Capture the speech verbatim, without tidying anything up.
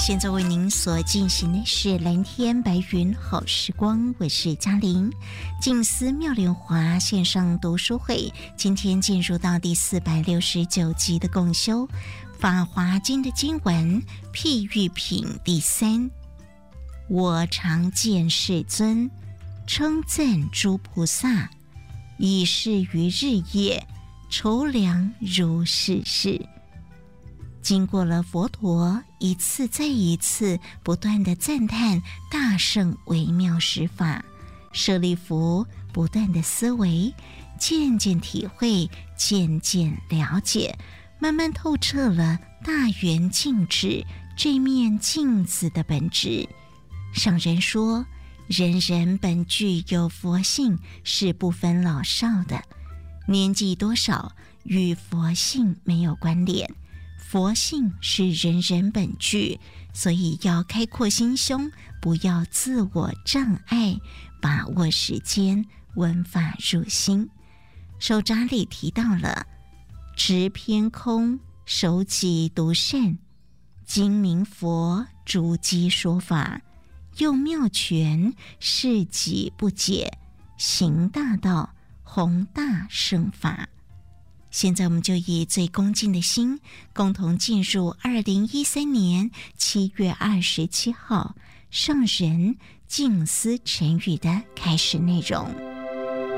现在为您所进行的是蓝天白云好时光，我是嘉玲。静思妙莲华线上读书会今天进入到第四百六十九集的共修法华经的经文譬喻品第三。我常见世尊称赞诸菩萨，以是于日夜筹量如是事。经过了佛陀一次再一次不断的赞叹大圣微妙十法，舍利弗不断的思维，渐渐体会，渐渐了解，慢慢透彻了大圆镜智这面镜子的本质。上人说，人人本具有佛性，是不分老少的，年纪多少与佛性没有关联，佛性是人人本具，所以要开阔心胸，不要自我障碍，把握时间，闻法入心。手札里提到了执偏空，守己独善，精明佛逐机说法，用妙权事己不解，行大道，弘大圣法。现在我们就以最恭敬的心，共同进入二零一三年七月二十七号上人静思晨语的开始内容。